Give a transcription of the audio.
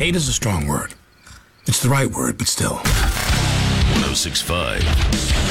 Hate is a strong word. It's the right word, but still. 1065